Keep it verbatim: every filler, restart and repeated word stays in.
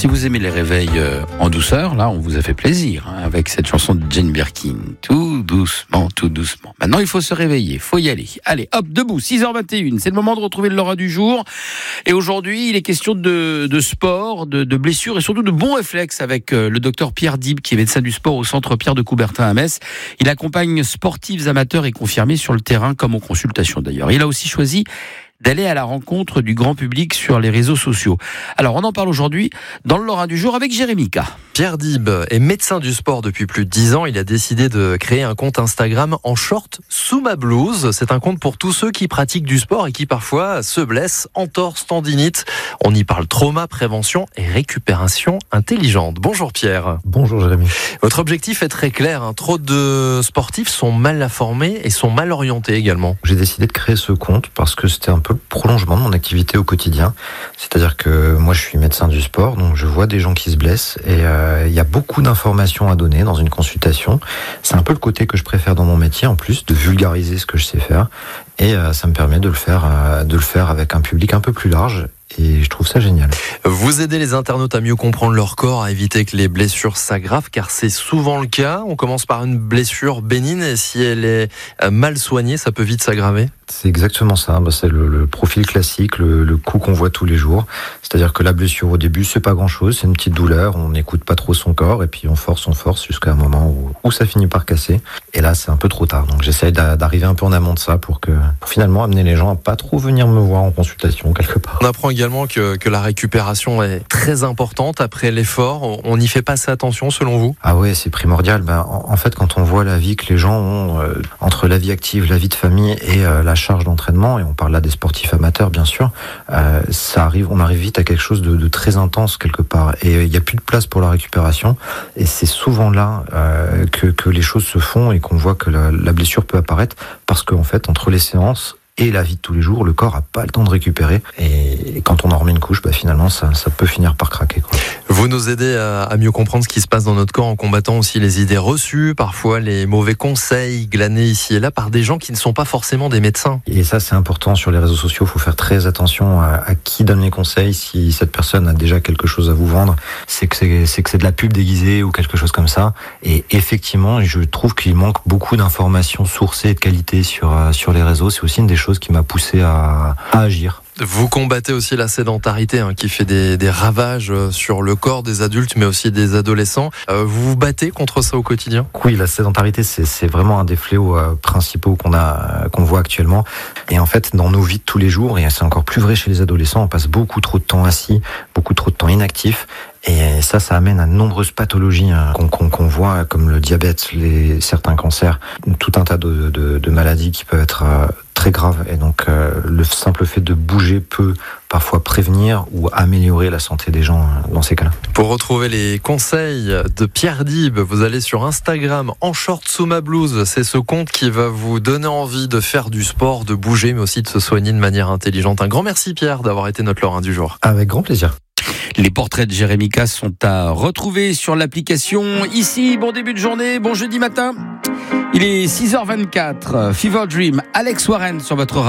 si vous aimez les réveils euh, en douceur, là, on vous a fait plaisir hein, avec cette chanson de Jane Birkin. Tout doucement, tout doucement. Maintenant, il faut se réveiller, il faut y aller. Allez, hop, debout, six heures vingt et une. C'est le moment de retrouver le Laura du jour. Et aujourd'hui, il est question de, de sport, de, de blessures et surtout de bons réflexes avec euh, le docteur Pierre Dib, qui est médecin du sport au centre Pierre de Coubertin à Metz. Il accompagne sportifs amateurs et confirmés sur le terrain, comme en consultation d'ailleurs. Il a aussi choisi d'aller à la rencontre du grand public sur les réseaux sociaux. Alors, on en parle aujourd'hui dans le Laura du jour avec Jérémy K. Pierre Dib est médecin du sport depuis plus de dix ans. Il a décidé de créer un compte Instagram en short sous ma blouse. C'est un compte pour tous ceux qui pratiquent du sport et qui parfois se blessent, entorse, tendinite. On y parle trauma, prévention et récupération intelligente. Bonjour Pierre. Bonjour Jérémy. Votre objectif est très clair. Hein. Trop de sportifs sont mal informés et sont mal orientés également. J'ai décidé de créer ce compte parce que c'était un peu le prolongement de mon activité au quotidien. C'est-à-dire que moi je suis médecin du sport, donc je vois des gens qui se blessent et euh, il y a beaucoup d'informations à donner dans une consultation. C'est un peu le côté que je préfère dans mon métier, en plus de vulgariser ce que je sais faire, et euh, ça me permet de le faire, euh, de le faire avec un public un peu plus large. Et je trouve ça génial. Vous aidez les internautes à mieux comprendre leur corps, à éviter que les blessures s'aggravent, car c'est souvent le cas. On commence par une blessure bénigne et si elle est mal soignée, ça peut vite s'aggraver. C'est exactement ça. C'est le, le profil classique, le, le coup qu'on voit tous les jours. C'est-à-dire que la blessure au début, c'est pas grand-chose, c'est une petite douleur. On n'écoute pas trop son corps et puis on force, on force jusqu'à un moment où, où ça finit par casser. Et là, c'est un peu trop tard. Donc j'essaye d'arriver un peu en amont de ça pour que, pour finalement amener les gens à pas trop venir me voir en consultation quelque part. On apprend également que, que la récupération est très importante après l'effort. On n'y fait pas assez attention selon vous? Ah ouais, c'est primordial. Ben, en, en fait, quand on voit la vie que les gens ont euh, entre la vie active, la vie de famille et euh, la charge d'entraînement, et on parle là des sportifs amateurs bien sûr, euh, ça arrive, on arrive vite à quelque chose de, de très intense quelque part. Et il euh, n'y a plus de place pour la récupération. Et c'est souvent là euh, que, que les choses se font et qu'on voit que la, la blessure peut apparaître parce qu'en fait, entre les séances et la vie de tous les jours, le corps n'a pas le temps de récupérer. Et quand on en remet une couche, bah finalement, ça, ça peut finir par craquer, quoi. Vous nous aidez à, à mieux comprendre ce qui se passe dans notre corps en combattant aussi les idées reçues, parfois les mauvais conseils glanés ici et là par des gens qui ne sont pas forcément des médecins. Et ça, c'est important sur les réseaux sociaux. Il faut faire très attention à, à qui donne les conseils. Si cette personne a déjà quelque chose à vous vendre, c'est que c'est, c'est que c'est de la pub déguisée ou quelque chose comme ça. Et effectivement, je trouve qu'il manque beaucoup d'informations sourcées et de qualité sur, sur les réseaux. C'est aussi une des choses qui m'a poussé à, à agir. Vous combattez aussi la sédentarité hein, qui fait des, des ravages sur le corps des adultes mais aussi des adolescents. Euh, vous vous battez contre ça au quotidien? Oui, la sédentarité c'est, c'est vraiment un des fléaux euh, principaux qu'on a, qu'on voit actuellement. Et en fait, dans nos vies de tous les jours, et c'est encore plus vrai chez les adolescents, on passe beaucoup trop de temps assis, beaucoup trop de temps inactif. Et ça, ça amène à de nombreuses pathologies hein, qu'on, qu'on, qu'on voit, comme le diabète, les, certains cancers, tout un tas de, de, de maladies qui peuvent être euh, très graves. Et donc, euh, le simple fait de bouger peut parfois prévenir ou améliorer la santé des gens euh, dans ces cas-là. Pour retrouver les conseils de Pierre Dib, vous allez sur Instagram en short sous ma blouse. C'est ce compte qui va vous donner envie de faire du sport, de bouger, mais aussi de se soigner de manière intelligente. Un grand merci Pierre d'avoir été notre Laurent du jour. Avec grand plaisir. Les portraits de Jérémy K sont à retrouver sur l'application. Ici, bon début de journée, bon jeudi matin. Il est six heures vingt-quatre. Fever Dream, Alex Warren sur votre radio.